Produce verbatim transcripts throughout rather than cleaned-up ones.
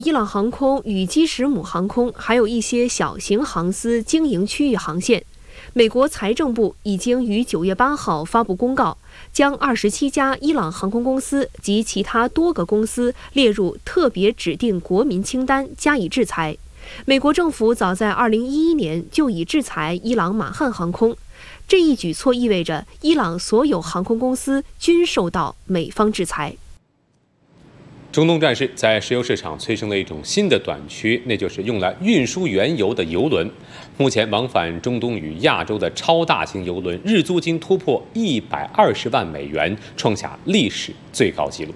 伊朗航空与基什姆航空还有一些小型航司经营区域航线。美国财政部已经于九月八号发布公告，将二十七家伊朗航空公司及其他多个公司列入特别指定国民清单，加以制裁。美国政府早在二零一一年就已制裁伊朗马汉航空，这一举措意味着伊朗所有航空公司均受到美方制裁。 中东战事在石油市场催生了一种新的短缺，那就是用来运输原油的油轮。目前往返中东与亚洲的超大型油轮日租金突破一百二十万美元，创下历史最高纪录。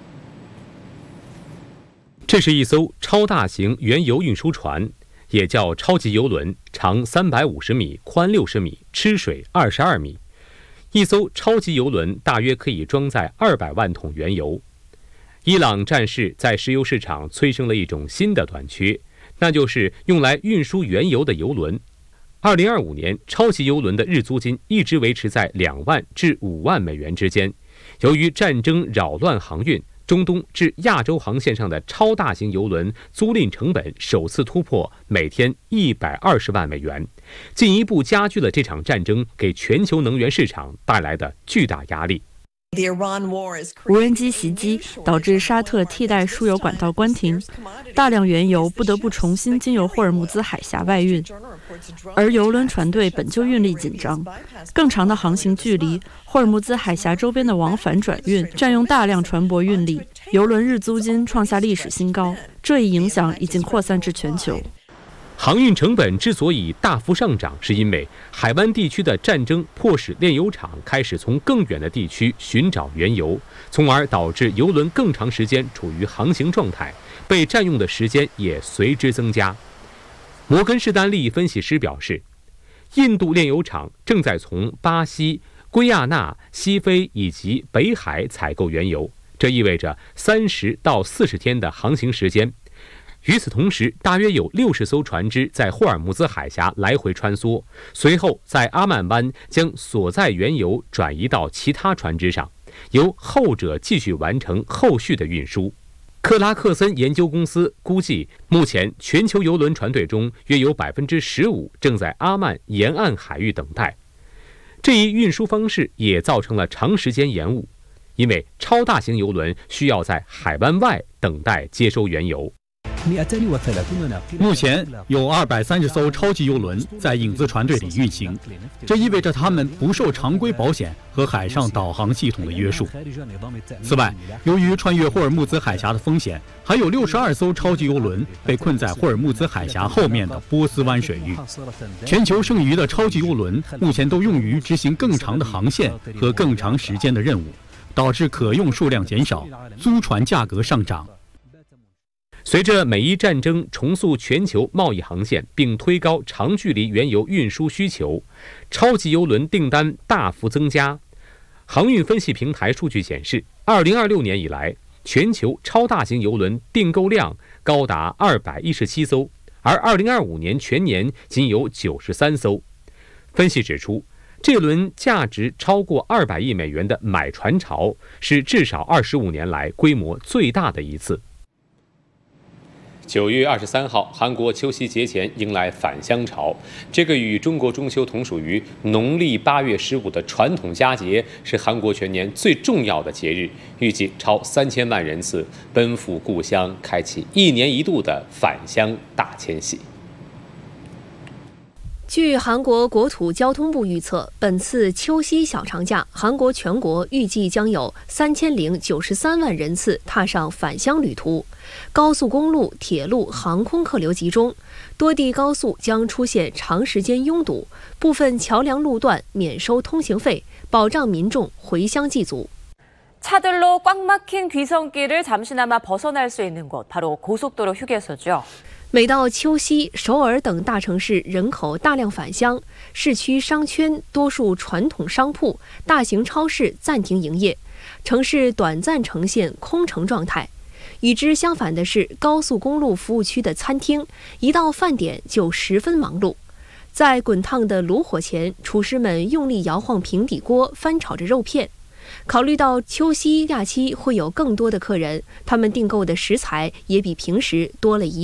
这是一艘超大型原油运输船，也叫超级油轮，长三百五十米，宽六十米，吃水二十二米。一艘超级油轮大约可以装载二百万桶原油。伊朗战事在石油市场催生了一种新的短缺，那就是用来运输原油的油轮。二零二五年，超级油轮的日租金一直维持在两万至五万美元之间。由于战争扰乱航运，中东至亚洲航线上的超大型油轮租赁成本首次突破每天一百二十万美元，进一步加剧了这场战争给全球能源市场带来的巨大压力。 无人机袭击导致沙特替代输油管道关停，大量原油不得不重新经由霍尔木兹海峡外运，而油轮船队本就运力紧张，更长的航行距离，霍尔木兹海峡周边的往返转运占用大量船舶运力，油轮日租金创下历史新高，这一影响已经扩散至全球。 航运成本之所以大幅上涨，是因为海湾地区的战争迫使炼油厂开始从更远的地区寻找原油，从而导致油轮更长时间处于航行状态，被占用的时间也随之增加。摩根士丹利分析师表示，印度炼油厂正在从巴西、圭亚那、西非以及北海采购原油，这意味着三十到四十天的航行时间。与此同时，大约有六十艘船只在霍尔木兹海峡来回穿梭，随后在阿曼湾将所在原油转移到其他船只上，由后者继续完成后续的运输。克拉克森研究公司估计，目前全球油轮船队中约有百分之十五正在阿曼沿岸海域等待。这一运输方式也造成了长时间延误，因为超大型油轮需要在海湾外等待接收原油。 目前有二百三十艘超级油轮在影子船队里运行，这意味着他们不受常规保险和海上导航系统的约束。此外，由于穿越霍尔木兹海峡的风险，还有六十二艘超级油轮被困在霍尔木兹海峡后面的波斯湾水域。全球剩余的超级油轮目前都用于执行更长的航线和更长时间的任务，导致可用数量减少，租船价格上涨。 随着美伊战争重塑全球贸易航线，并推高长距离原油运输需求，超级油轮订单大幅增加。航运分析平台数据显示，二零二六年以来，全球超大型油轮订购量高达二百一十七艘，而二零二五年全年仅有九十三艘。分析指出，这轮价值超过二百亿美元的买船潮是至少二十五年来规模最大的一次。九月二十三号，韩国秋夕节前迎来返乡潮。这个与中国中秋同属于农历八月十五的传统佳节，是韩国全年最重要的节日。预计超三千万人次奔赴故乡，开启一年一度的返乡大迁徙。 据韩国国土交通部预测，本次秋夕小长假，韩国全国预计将有三千零九十三万人次踏上返乡旅途。高速公路、铁路、航空客流集中，多地高速将出现长时间拥堵，部分桥梁路段免收通行费，保障民众回乡祭祖。 차들로 꽉 막힌 귀성길을 잠시나마 벗어날 수 있는 곳, 바로 고속도로 휴게소죠. 每到秋夕，首尔等大城市人口大量返乡，市区商圈多数传统商铺、大型超市暂停营业，城市短暂呈现空城状态。与之相反的是，高速公路服务区的餐厅，一到饭点就十分忙碌。在滚烫的炉火前，厨师们用力摇晃平底锅，翻炒着肉片。 考虑到秋夕、假期会有更多的客人，他们订购的食材也比平时多了一